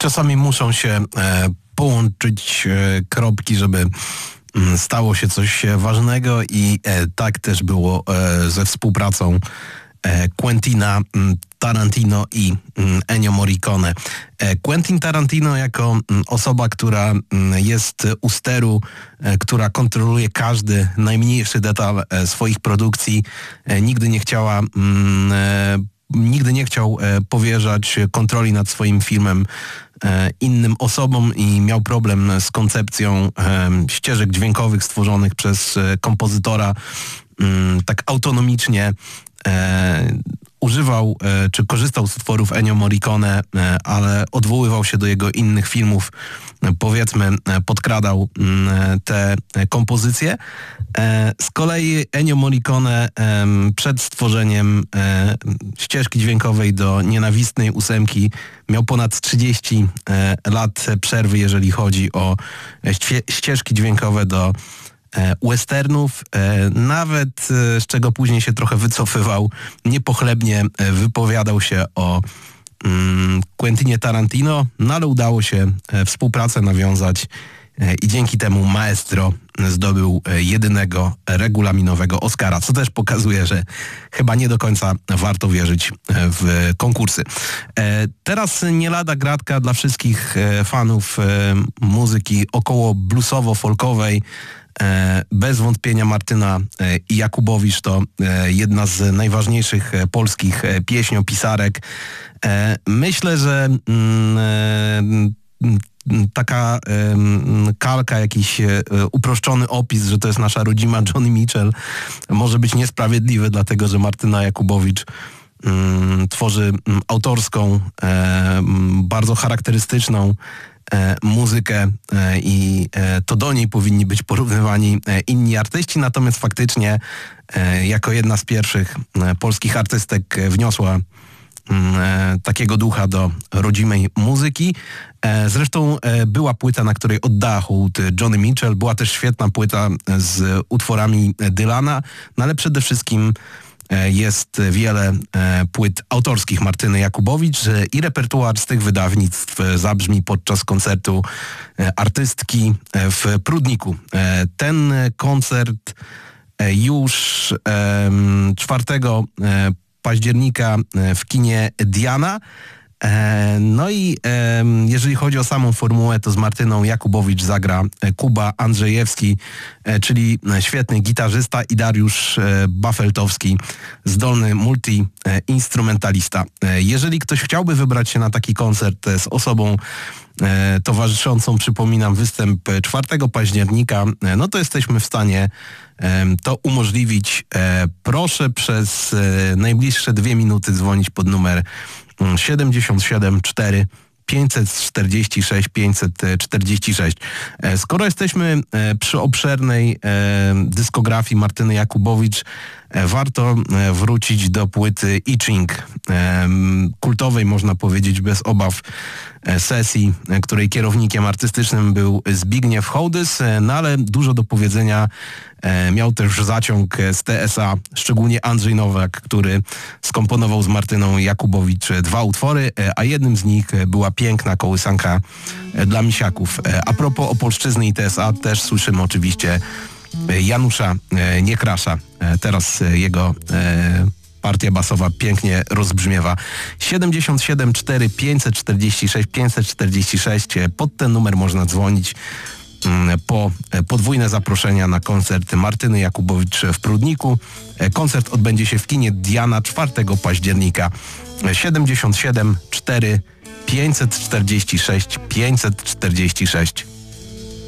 Czasami muszą się połączyć kropki, żeby stało się coś ważnego i tak też było ze współpracą Quentina Tarantino i Ennio Morricone. Quentin Tarantino jako osoba, która jest u steru, która kontroluje każdy najmniejszy detal swoich produkcji, nigdy nie chciał powierzać kontroli nad swoim filmem innym osobom i miał problem z koncepcją ścieżek dźwiękowych stworzonych przez kompozytora tak autonomicznie. Używał czy korzystał z utworów Ennio Morricone, ale odwoływał się do jego innych filmów, powiedzmy podkradał te kompozycje. Z kolei Ennio Morricone przed stworzeniem ścieżki dźwiękowej do Nienawistnej ósemki miał ponad 30 lat przerwy, jeżeli chodzi o ścieżki dźwiękowe do westernów, nawet z czego później się trochę wycofywał, niepochlebnie wypowiadał się o Quentinie Tarantino, no ale udało się współpracę nawiązać i dzięki temu Maestro zdobył jedynego regulaminowego Oscara, co też pokazuje, że chyba nie do końca warto wierzyć w konkursy. Teraz nie lada gratka dla wszystkich fanów muzyki około bluesowo-folkowej. Bez wątpienia Martyna Jakubowicz to jedna z najważniejszych polskich pieśniopisarek. Myślę, że taka kalka, jakiś uproszczony opis, że to jest nasza rodzima Joni Mitchell, może być niesprawiedliwy, dlatego że Martyna Jakubowicz tworzy autorską, bardzo charakterystyczną muzykę i to do niej powinni być porównywani inni artyści, natomiast faktycznie jako jedna z pierwszych polskich artystek wniosła takiego ducha do rodzimej muzyki. Zresztą była płyta, na której oddała hołd Joni Mitchell, była też świetna płyta z utworami Dylana, no ale przede wszystkim jest wiele płyt autorskich Martyny Jakubowicz i repertuar z tych wydawnictw zabrzmi podczas koncertu artystki w Prudniku. Ten koncert już 4 października w kinie Diana. No i jeżeli chodzi o samą formułę, to z Martyną Jakubowicz zagra Kuba Andrzejewski, czyli świetny gitarzysta, i Dariusz Bafeltowski, zdolny multi-instrumentalista. Jeżeli ktoś chciałby wybrać się na taki koncert z osobą towarzyszącą, przypominam, występ 4 października, no to jesteśmy w stanie to umożliwić. Proszę przez najbliższe 2 minuty dzwonić pod numer 77 4 546 546. Skoro jesteśmy przy obszernej dyskografii Martyny Jakubowicz, warto wrócić do płyty Itching, kultowej, można powiedzieć bez obaw, sesji, której kierownikiem artystycznym był Zbigniew Hołdys, no ale dużo do powiedzenia miał też zaciąg z TSA, szczególnie Andrzej Nowak, który skomponował z Martyną Jakubowicz 2 utwory, a jednym z nich była piękna kołysanka dla misiaków. A propos Opolszczyzny i TSA, też słyszymy oczywiście Janusza Niekrasza. Teraz jego partia basowa pięknie rozbrzmiewa. 77 4 546 546. Pod ten numer można dzwonić po podwójne zaproszenia na koncert Martyny Jakubowicz w Prudniku. Koncert odbędzie się w kinie Diana 4 października. 77 4 546 546.